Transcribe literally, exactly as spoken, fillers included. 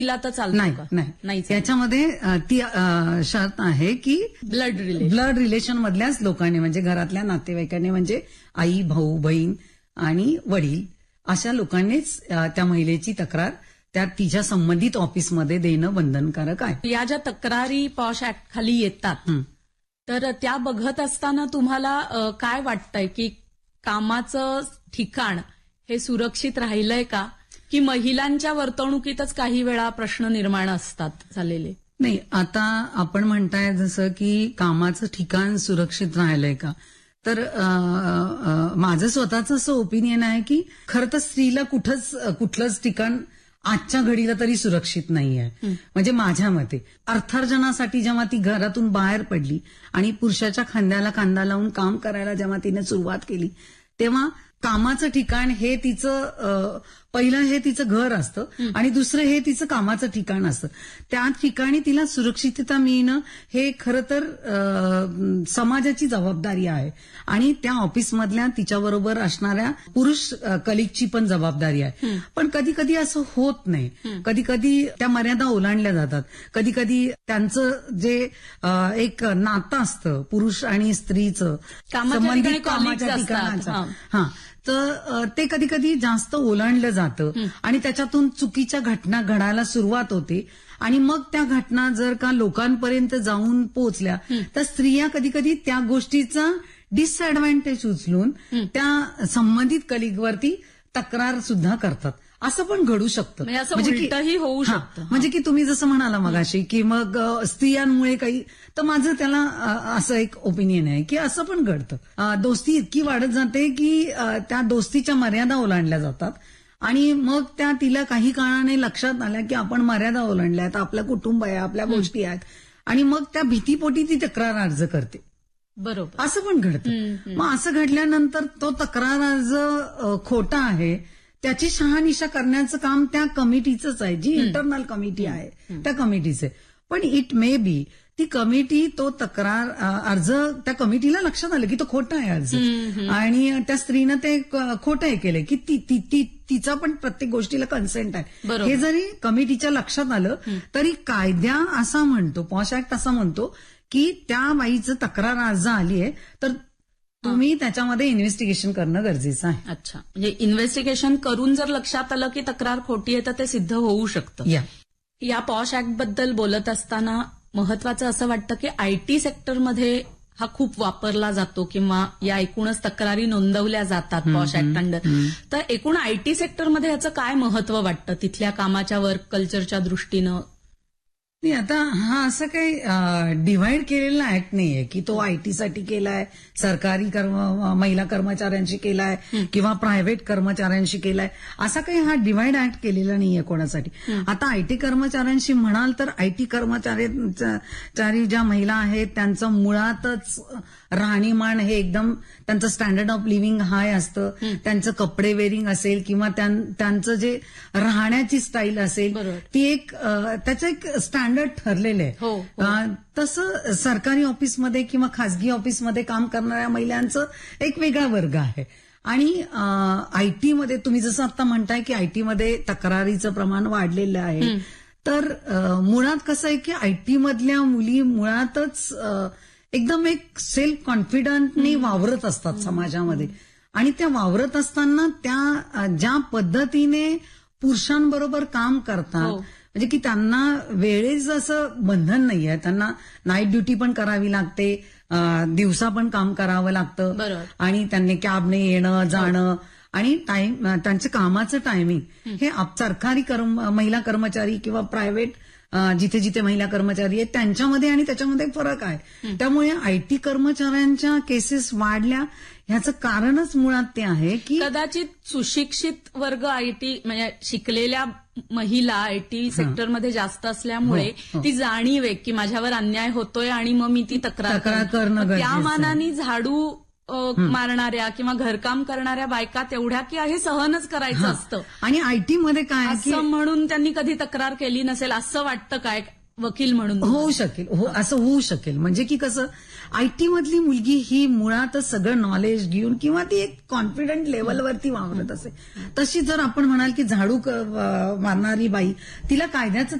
तिला तर चालतं नाही का? नाही नाही चालत. त्याच्यामध्ये अ, ती अ, शर्त आहे की ब्लड रिलेशन. ब्लड रिलेशन मधल्याच लोकांनी म्हणजे घरातल्या नातेवाईकांनी म्हणजे आई भाऊ बहीण आणि वडील अशा लोकांनीच अ, त्या महिलेची तक्रार त्या तिच्या संबंधित ऑफिसमध्ये देणं बंधनकारक आहे. या ज्या तक्रारी पॉश ऍक्ट खाली येतात हं. तर त्या बघत असताना तुम्हाला अ, काय वाटतंय की कामाचं ठिकाण हे सुरक्षित राहिलंय का, की महिलांच्या वर्तणुकीतच काही वेळा प्रश्न निर्माण असतात झालेले? नाही, आता आपण म्हणताय जसं की कामाचं ठिकाण सुरक्षित राहिलंय का, तर अ, अ, माझं स्वतःचं असं ओपिनियन आहे की खरं तर स्त्रीला कुठंच कुठलंच ठिकाण आजच्या घडीला तरी सुरक्षित नाही आहे. म्हणजे माझ्या मते अर्थार्जनासाठी जेव्हा ती घरातून बाहेर पडली आणि पुरुषाच्या खांद्याला खांदा लावून काम करायला जेव्हा तिने सुरुवात केली, तेव्हा कामाचं ठिकाण हे तिचं अ, पहिलं हे तिचं घर असतं आणि दुसरं हे तिचं कामाचं ठिकाण असतं. त्या ठिकाणी तिला सुरक्षितता मिळणं हे खरं तर अ, समाजाची जबाबदारी आहे आणि त्या ऑफिसमधल्या तिच्याबरोबर असणाऱ्या पुरुष कलिगची पण जबाबदारी आहे. पण कधी कधी असं होत नाही. कधी कधी त्या मर्यादा ओलांडल्या जातात. कधी कधी त्यांचं जे अ, एक नातं असतं पुरुष आणि स्त्रीचं कामाच्या ठिकाणी कामाच्या colleagues ठिकाणाचं असतात. हा तर ते कधी कधी जास्त ओलांडलं जातं आणि त्याच्यातून चुकीच्या घटना घडायला सुरुवात होते आणि मग त्या घटना जर का लोकांपर्यंत जाऊन पोहोचल्या तर स्त्रिया कधी कधी त्या गोष्टीचा डिसएडव्हान्टेज उचलून त्या संबंधित कलिगवरती तक्रार सुद्धा करतात. असं पण घडू शकतं. म्हणजे असं उलटंही होऊ हा, शकतं. म्हणजे की तुम्ही जसं म्हणाला मगाशी की मग अ, स्त्रियांमुळे काही, तर माझं त्याला अ, असं एक ओपिनियन आहे की असं पण घडतं. अ, दोस्ती इतकी वाढत जाते की अ, त्या दोस्तीच्या मर्यादा ओलांडल्या जातात आणि मग त्या तिला काही काळाने लक्षात आल्या की आपण मर्यादा ओलांडल्या आहेत, आपलं कुटुंब आहे, आपल्या गोष्टी आहेत आणि मग त्या भीतीपोटी ती तक्रार अर्ज करते. बरोबर. असं पण घडतं. मग असं घडल्यानंतर तो तक्रार अर्ज अ, खोटा आहे त्याची शहानिशा करण्याचं काम त्या कमिटीचंच आहे, जी इंटरनल कमिटी आहे त्या कमिटीचे. पण इट मे बी ती कमिटी तो तक्रार अ, अर्ज त्या कमिटीला लक्षात आलं की तो खोटा आहे अर्ज आणि त्या स्त्रीनं ते क- खोटं हे केलंय की ती ती ती तिचा पण प्रत्येक गोष्टीला कन्सेंट आहे. बरोबर. हे जरी कमिटीच्या लक्षात आलं तरी कायद्या असा म्हणतो, पॉश ऍक्ट असा म्हणतो की त्या बाईचं तक्रार अर्ज आली आहे तर तुम्ही त्याच्यामध्ये इन्व्हेस्टिगेशन करणं गरजेचं आहे. अच्छा, म्हणजे इन्व्हेस्टिगेशन करून जर लक्षात आलं की तक्रार खोटी आहे तर ते सिद्ध होऊ शकतं. या या पॉश ऍक्ट बद्दल बोलत असताना महत्वाचं असं वाटतं की आयटी सेक्टरमध्ये हा खूप वापरला जातो किंवा या एकूणच तक्रारी नोंदवल्या जातात पॉश ऍक्ट अंडर. तर एकूण आयटी सेक्टरमध्ये याचं काय महत्व वाटतं तिथल्या कामाच्या वर्क कल्चरच्या दृष्टीनं? नाही, आता हा असं काही डिव्हाइड केलेला ऍक्ट नाहीये की तो आयटीसाठी केलाय, सरकारी कर्म महिला कर्मचाऱ्यांशी केलाय किंवा प्रायव्हेट कर्मचाऱ्यांशी केलाय, असा काही हा डिव्हाइड ऍक्ट केलेला नाहीये कोणासाठी. आता आयटी कर्मचाऱ्यांशी म्हणाल तर आयटी कर्मचारी ज्या महिला आहेत त्यांचं मुळातच राहणीमान हे एकदम त्यांचं स्टँडर्ड ऑफ लिव्हिंग हाय असतं. त्यांचं कपडे वेअरिंग असेल किंवा त्यांचं जे राहण्याची स्टाईल असेल बरोबर. ती एक अ, त्याचं एक स्टँडर्ड ठरलेलं आहे. हो, हो. अ, तसं सरकारी ऑफिसमध्ये किंवा खासगी ऑफिसमध्ये काम करणाऱ्या महिलांचं एक वेगळा वर्ग आहे. आणि आयटीमध्ये तुम्ही जसं आता म्हणताय की आयटीमध्ये तक्रारीचं प्रमाण वाढलेलं आहे, तर अ, मुळात कसं आहे की आयटी मधल्या मुली मुळातच अ, एकदम एक सेल्फ कॉन्फिडंटनी वावरत असतात समाजामध्ये आणि त्या वावरत असताना त्या अ, ज्या पद्धतीने पुरुषांबरोबर काम करतात, हो. म्हणजे की त्यांना वेळेचं असं बंधन नाही आहे. त्यांना नाईट ड्युटी पण करावी लागते, अ, दिवसा पण काम करावं लागतं बरोबर. आणि त्यांनी कॅबने येणं जाणं आणि टाइम त्यांचं कामाचं टायमिंग हे आप- सरकारी कर्म महिला कर्मचारी किंवा प्रायव्हेट जिथे जिथे महिला कर्मचारी आहेत त्यांच्यामध्ये आणि त्याच्यामध्ये फरक आहे. त्यामुळे आयटी कर्मचाऱ्यांच्या केसेस वाढल्या ह्याचं कारणच मुळात ते आहे की कदाचित सुशिक्षित वर्ग आयटी म्हणजे शिकलेल्या महिला आयटी सेक्टरमध्ये जास्त असल्यामुळे हो, हो. ती जाणीव आहे की माझ्यावर अन्याय होतोय आणि मग मी ती तक्रार तक्रार करणं मग त्या गरजेचं आहे. मानाने झाडू अ, मारणाऱ्या किंवा घरकाम करणाऱ्या बायका तेवढ्या की हे सहनच करायचं हा. असतं आणि आयटी मध्ये काय आहे की असं म्हणून त्यांनी कधी तक्रार केली नसेल असं वाटतं काय? वकील म्हणून होऊ शकेल, हो असं होऊ शकेल. म्हणजे की कसं आयटी मधली मुलगी ही मुळातच सगळं नॉलेज घेऊन किंवा ती एक कॉन्फिडंट लेवलवरती वावरत असे. तशी जर आपण म्हणाल की झाडू क- मारणारी बाई, तिला कायद्याचं